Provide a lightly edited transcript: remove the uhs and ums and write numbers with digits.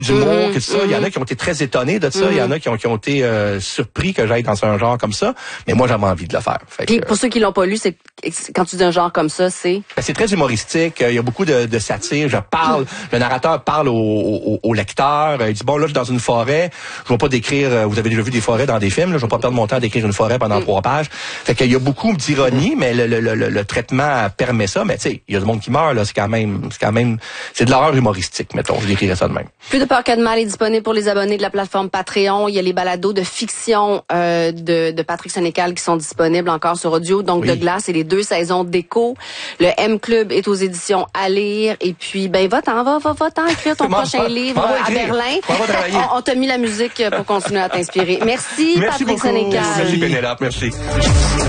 d'humour, que ça. Il y en a qui ont été très étonnés de ça. Il y en a qui ont été surpris que j'aille dans un genre comme ça. Mais moi, j'avais envie de le faire. Puis pour ceux qui l'ont pas lu, c'est quand tu dis un genre comme ça, c'est... Ben, c'est très humoristique. Il y a beaucoup de satire. Le narrateur parle au lecteur. Il dit, bon, là, je suis dans une forêt. Je vais pas décrire... Vous avez déjà vu des forêts dans des films. Là, je vais pas perdre mon temps à décrire une forêt pendant 3 pages. Fait qu'il y a beaucoup d'ironie, mais le traitement permet ça. Mais tu sais, il y a du monde qui meurt. Là, c'est quand même... C'est de l'horreur humoristique, mettons. Je décrirais ça de même. Plus de peur que de mal est disponible pour les abonnés de la plateforme Patreon. Il y a les balados de fiction de Patrick Sénécal qui sont disponibles encore sur audio. Donc, De Glace et les 2 saisons d'Écho. Le M Club est aux éditions à lire. Et puis, ben, va-t'en écrire ton prochain livre à Berlin. On t'a mis la musique pour continuer à t'inspirer. Merci Patrick beaucoup. Sénécal. Merci Pénélope, merci.